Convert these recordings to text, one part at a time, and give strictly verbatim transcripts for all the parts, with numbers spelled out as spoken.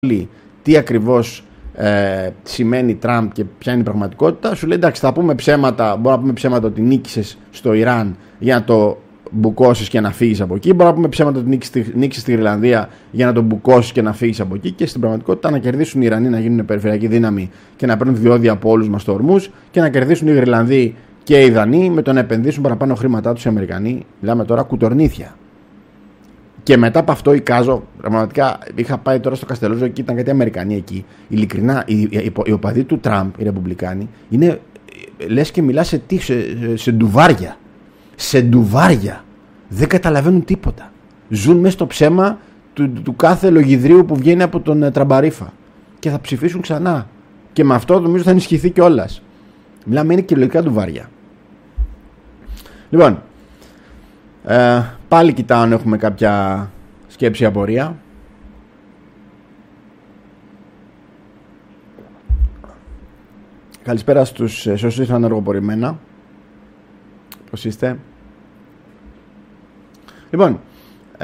τι ακριβώς ε, σημαίνει Τραμπ και ποια είναι η πραγματικότητα, σου λέει εντάξει, θα πούμε ψέματα. Μπορεί να πούμε ψέματα ότι νίκησες στο Ιράν για να το μπουκώσεις και να φύγεις από εκεί. Μπορεί να πούμε ψέματα ότι νίκησες στη Γρυλανδία για να το μπουκώσεις και να φύγεις από εκεί. Και στην πραγματικότητα να κερδίσουν οι Ιρανοί να γίνουν περιφερειακή δύναμη και να παίρνουν διόδια από όλους μας στο Ορμούζ, και να κερδίσουν οι Γρυλανδοί και οι Δανείοι με το να επενδύσουν παραπάνω χρήματά τους οι Αμερικανοί. Μιλάμε τώρα κουτορνήθια. Και μετά από αυτό εικάζω, πραγματικά είχα πάει τώρα στο Καστελόζο και ήταν κάτι Αμερικανοί εκεί. Ειλικρινά, οι, οι, οι οπαδοί του Τραμπ, οι Ρεπουμπλικάνοι, είναι λες και μιλά σε, τι, σε, σε ντουβάρια. Σε ντουβάρια. Δεν καταλαβαίνουν τίποτα. Ζουν μέσα στο ψέμα του, του, του κάθε λογιδρίου που βγαίνει από τον uh, Τραμπαρίφα. Και θα ψηφίσουν ξανά. Και με αυτό νομίζω θα ενισχυθεί κιόλας. Μιλάμε, είναι κυριολεκτικά ντουβάρια. Λοιπόν. Ε, πάλι κοιτάω αν έχουμε κάποια σκέψη ή απορία. Καλησπέρα στους σε όσους ήρθαν αργοπορημένα. Πώς είστε? Λοιπόν, ε,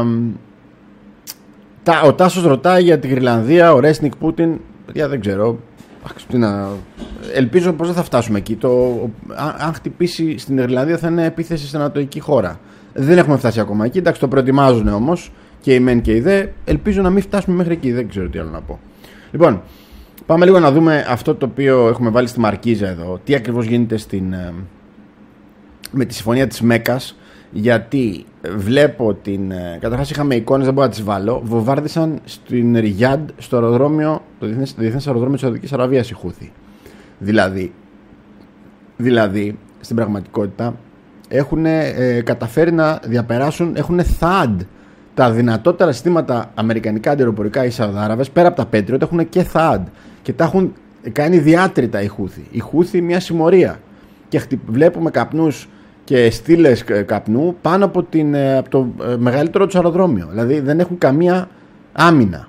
τα, ο Τάσος ρωτάει για τη Γρυλανδία, ο Ρέσνικ Πούτιν. Παιδιά, δεν ξέρω. Να... Ελπίζω πως δεν θα φτάσουμε εκεί. Το... Αν χτυπήσει στην Ιρλανδία θα είναι επίθεση στην ανατολική χώρα. Δεν έχουμε φτάσει ακόμα εκεί. Εντάξει, το προετοιμάζουν όμως και οι μεν και οι δε. Ελπίζω να μην φτάσουμε μέχρι εκεί. Δεν ξέρω τι άλλο να πω. Λοιπόν, πάμε λίγο να δούμε αυτό το οποίο έχουμε βάλει στη μαρκίζα εδώ. Τι ακριβώς γίνεται στην... με τη συμφωνία της Μέκας. Γιατί βλέπω την. Καταρχάς είχαμε εικόνες, δεν μπορώ να τις βάλω. Βομβάρδισαν στην Ριγιάντ, στο αεροδρόμιο, το διεθνές, το διεθνές αεροδρόμιο της Σαουδικής Αραβίας οι Χούθι. Δηλαδή, δηλαδή, στην πραγματικότητα έχουν ε, καταφέρει να διαπεράσουν, έχουν θαντ τα δυνατότερα συστήματα αμερικανικά αντιεροπορικά οι Σαουδάραβες, πέρα από τα Patriot, έχουν και θαντ. Και τα έχουν κάνει διάτρητα οι Χούθι. Οι Χούθι μια συμμορία. Και χτυ, βλέπουμε καπνούς και στήλες καπνού πάνω από, την, από το μεγαλύτερο τους αεροδρόμιο. Δηλαδή δεν έχουν καμία άμυνα.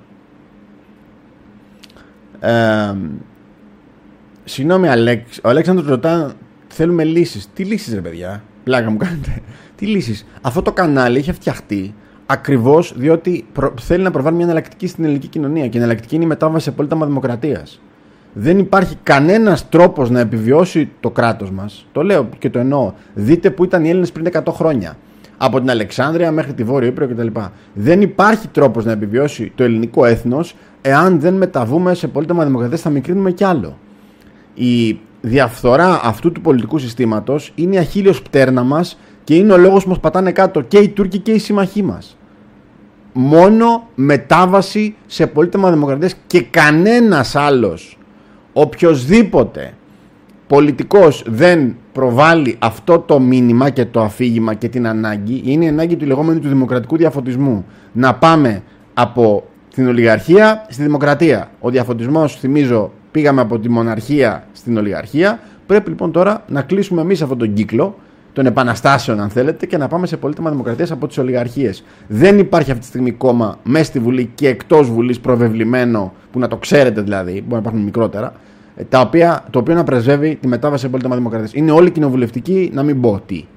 Ε, συγγνώμη Αλέξ, ο Αλέξανδρος ρωτά, θέλουμε λύσεις. Τι λύσεις ρε παιδιά, πλάκα μου κάνετε. Τι λύσεις? Αυτό το κανάλι είχε φτιαχτεί ακριβώς διότι προ, θέλει να προβάλλει μια εναλλακτική στην ελληνική κοινωνία. Και η εναλλακτική είναι η μετάβαση σε πολίτευμα δημοκρατίας. Δεν υπάρχει κανένας τρόπος να επιβιώσει το κράτος μας. Το λέω και το εννοώ. Δείτε που ήταν οι Έλληνες πριν εκατό χρόνια. Από την Αλεξάνδρεια μέχρι τη Βόρειο Ήπειρο κτλ. Δεν υπάρχει τρόπος να επιβιώσει το ελληνικό έθνος εάν δεν μεταβούμε σε πολίτευμα δημοκρατίας. Θα μικρύνουμε κι άλλο. Η διαφθορά αυτού του πολιτικού συστήματος είναι η αχίλιος πτέρνα μας και είναι ο λόγος που μας πατάνε κάτω και οι Τούρκοι και οι σύμμαχοί μας. Μόνο μετάβαση σε πολίτευμα δημοκρατίας και κανένας άλλος. Οποιοσδήποτε πολιτικός δεν προβάλλει αυτό το μήνυμα και το αφήγημα και την ανάγκη, είναι η ανάγκη του λεγόμενου του δημοκρατικού διαφωτισμού. Να πάμε από την ολιγαρχία στη δημοκρατία. Ο διαφωτισμός, θυμίζω, πήγαμε από τη μοναρχία στην ολιγαρχία. Πρέπει λοιπόν τώρα να κλείσουμε εμείς αυτόν τον κύκλο των επαναστάσεων, αν θέλετε, και να πάμε σε πολίτευμα δημοκρατίας από τις ολιγαρχίες. Δεν υπάρχει αυτή τη στιγμή κόμμα μέσα στη Βουλή και εκτός Βουλής προβεβλημένο, που να το ξέρετε δηλαδή, μπορεί να υπάρχουν μικρότερα, τα οποία, το οποίο να πρεσβεύει τη μετάβαση σε πολίτευμα δημοκρατίας. Είναι όλοι κοινοβουλευτικοί, να μην πω τι.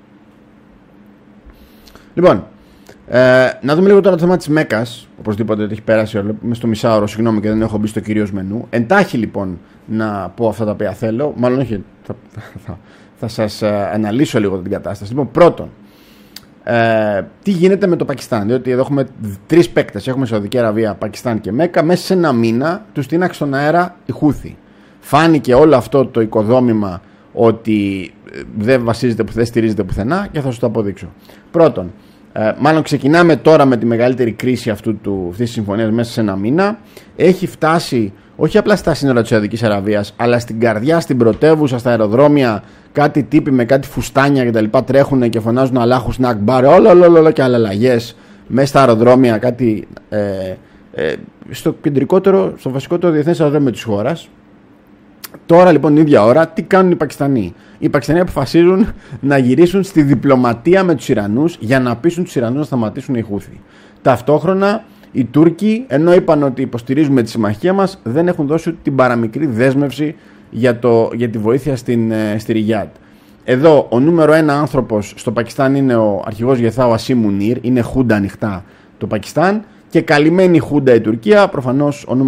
Λοιπόν, ε, να δούμε λίγο τώρα το θέμα της Μέκας. Οπωσδήποτε έχει πέρασει μέσα στο μισάωρο, συγγνώμη και δεν έχω μπει στο κυρίως μενού. Εντάχει λοιπόν να πω αυτά τα οποία θέλω, μάλλον όχι, θα, θα, θα σας αναλύσω λίγο την κατάσταση. Λοιπόν, πρώτον, ε, τι γίνεται με το Πακιστάν, διότι εδώ έχουμε τρεις παίκτες, έχουμε Σαουδική Αραβία, Πακιστάν και Μέκα, μέσα σε ένα μήνα τους τίναξε στον αέρα η Χούθη. Φάνηκε όλο αυτό το οικοδόμημα ότι δεν βασίζεται, δεν στηρίζεται πουθενά και θα σας το αποδείξω. Πρώτον, ε, μάλλον ξεκινάμε τώρα με τη μεγαλύτερη κρίση αυτού του, αυτής της συμφωνίας μέσα σε ένα μήνα. Έχει φτάσει όχι απλά στα σύνορα της Σαουδικής Αραβίας, αλλά στην καρδιά, στην πρωτεύουσα, στα αεροδρόμια, κάτι τύποι με κάτι φουστάνια κτλ. Τρέχουν και φωνάζουν Αλάχου Σνακμπάρ, όλα, όλα, όλα και αλλαγές μέσα στα αεροδρόμια, κάτι ε, ε, στο κεντρικότερο, στο βασικότερο διεθνές αεροδρόμιο της χώρας. Τώρα λοιπόν την ίδια ώρα τι κάνουν οι Πακιστανοί? Οι Πακιστανοί αποφασίζουν να γυρίσουν στη διπλωματία με τους Ιρανούς για να πείσουν τους Ιρανούς να σταματήσουν οι Χούθη. Ταυτόχρονα οι Τούρκοι, ενώ είπαν ότι υποστηρίζουμε τη συμμαχία μας, δεν έχουν δώσει την παραμικρή δέσμευση για, το, για τη βοήθεια στην, στη Ριγιάντ. Εδώ ο νούμερο ένα άνθρωπος στο Πακιστάν είναι ο αρχηγός Γεθά ο Ασίμ Μουνίρ, είναι χούντα ανοιχτά το Πακιστάν και καλυμμένη χούντα η Τουρκία, προφανώς ο νούμερο